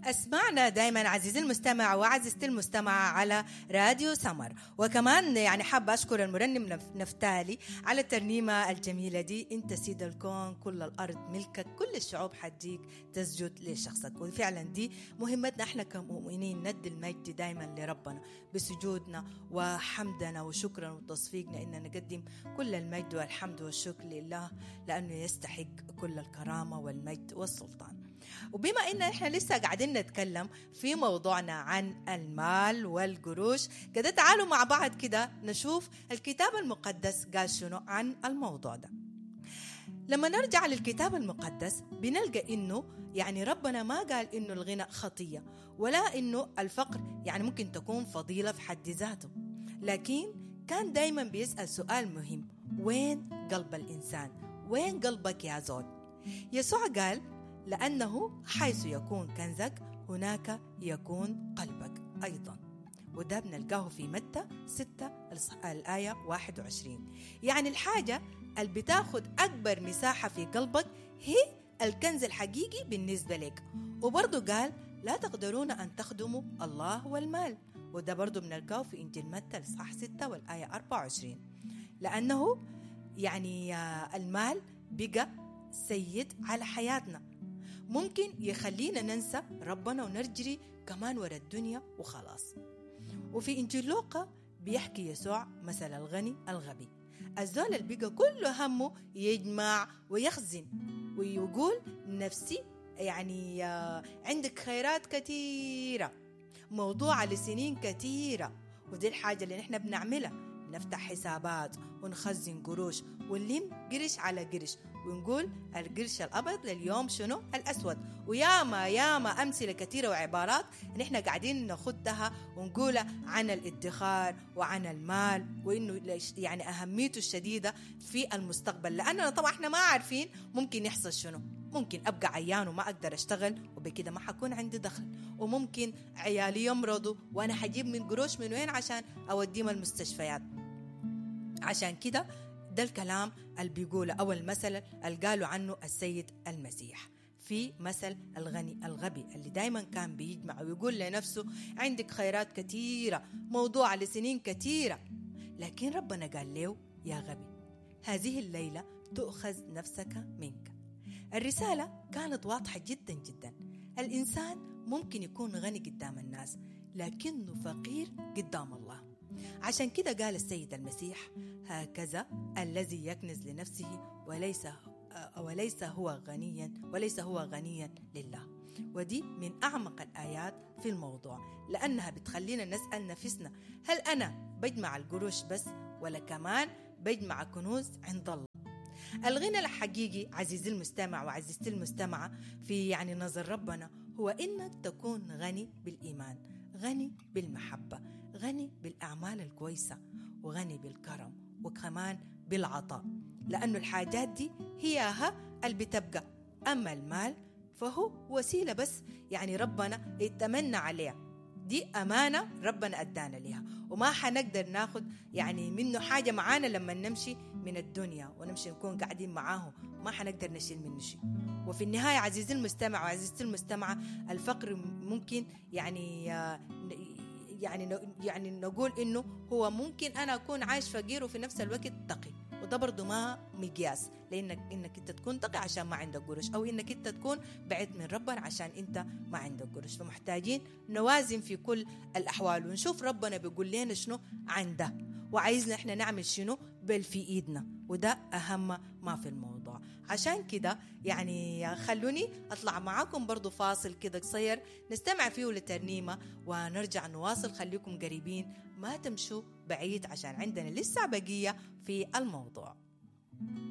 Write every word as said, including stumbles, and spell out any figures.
اسمعنا دائما عزيزي المستمع وعزيزتي المستمع على راديو سمر. وكمان يعني حابة أشكر المرنم نفتالي على الترنيمة الجميلة دي. أنت سيد الكون، كل الأرض ملكك، كل الشعوب حديك تسجد لشخصك. وفعلا دي مهمتنا احنا كمؤمنين، ندي المجد دائما لربنا بسجودنا وحمدنا وشكرا وتصفيقنا، إن نقدم كل المجد والحمد والشكر لله، لأنه يستحق كل الكرامة والمجد والسلطان. وبما إن إحنا لسه قاعدين نتكلم في موضوعنا عن المال والقروش، كده تعالوا مع بعض كده نشوف الكتاب المقدس قال شنو عن الموضوع ده. لما نرجع للكتاب المقدس بنلقى إنه يعني ربنا ما قال إنه الغنى خطية، ولا إنه الفقر يعني ممكن تكون فضيلة في حد ذاته، لكن كان دايما بيسأل سؤال مهم: وين قلب الإنسان؟ وين قلبك يا زول؟ يسوع قال: لأنه حيث يكون كنزك هناك يكون قلبك أيضا. وده بنلقاه في متى ستة الآية واحد وعشرين. يعني الحاجة اللي بتاخد أكبر مساحة في قلبك هي الكنز الحقيقي بالنسبة لك. وبرضو قال: لا تقدرون أن تخدموا الله والمال. وده برضو بنلقاه في إنجيل متى الإصحاح ستة والآية أربعة وعشرين. لأنه يعني المال بقى سيد على حياتنا، ممكن يخلينا ننسى ربنا ونرجري كمان ورا الدنيا وخلاص. وفي إنجيل لوقا بيحكي يسوع مثل الغني الغبي، الزول اللي بقى كله همه يجمع ويخزن، ويقول نفسي يعني عندك خيرات كثيرة، موضوع لسنين كثيرة، ودي الحاجة اللي نحن بنعملها، نفتح حسابات ونخزن قروش ونلم قرش على قرش، ونقول القرش الأبيض لليوم شنو الأسود. وياما ياما أمثلة كثيرة وعبارات نحن قاعدين ناخدها ونقولها عن الادخار وعن المال، وإنه يعني أهميته الشديدة في المستقبل، لأننا طبعا احنا ما عارفين ممكن يحصل شنو. ممكن أبقى عيان وما أقدر أشتغل وبكده ما حكون عندي دخل، وممكن عيالي يمرضوا وأنا حجيب من قروش من وين عشان أوديهم المستشفيات. عشان كده ده الكلام اللي بيقوله أو المثل اللي قالوا عنه السيد المسيح في مثل الغني الغبي، اللي دايما كان بيجمع ويقول لنفسه عندك خيرات كثيرة، موضوع لسنين كثيرة، لكن ربنا قال له: يا غبي، هذه الليلة تؤخذ نفسك منك. الرسالة كانت واضحة جدا جدا. الإنسان ممكن يكون غني قدام الناس لكنه فقير قدام الله. عشان كده قال السيد المسيح: هكذا الذي يكنز لنفسه وليس وليس هو غنيا وليس هو غنيا لله. ودي من أعمق الآيات في الموضوع، لأنها بتخلينا نسأل نفسنا: هل أنا بجمع القروش بس، ولا كمان بجمع كنوز عند الله؟ الغنى الحقيقي عزيزي المستمع وعزيزتي المستمعة في يعني نظر ربنا هو إنك تكون غني بالإيمان، غني بالمحبة، غني بالأعمال الكويسة، وغني بالكرم، وكمان بالعطاء، لأنه الحاجات دي هي ها اللي بتبقى. أما المال فهو وسيلة بس، يعني ربنا يتمنى عليها، دي أمانة ربنا أدانا لها، وما حنقدر ناخد يعني منه حاجة معانا لما نمشي من الدنيا ونمشي نكون قاعدين معاه، ما حنقدر نشيل منه شيء. وفي النهاية عزيزي المستمع وعزيزتي المستمعة، الفقر ممكن يعني يعني يعني نقول إنه هو ممكن أنا أكون عايش فقير وفي نفس الوقت تقي، وده برضو ما مقياس، لأنك إنك أنت تكون تقي عشان ما عندك قرش، أو إنك أنت تكون بعيد من ربنا عشان أنت ما عندك قرش. فمحتاجين نوازن في كل الأحوال ونشوف ربنا بيقول لنا شنو عنده، وعايزنا إحنا نعمل شنو بل في إيدنا، وده أهم ما في الموضوع. عشان كده يعني خلوني أطلع معاكم برضو فاصل كده قصير نستمع فيه لترنيمة ونرجع نواصل. خليكم قريبين، ما تمشوا بعيد، عشان عندنا لسه بقية في الموضوع.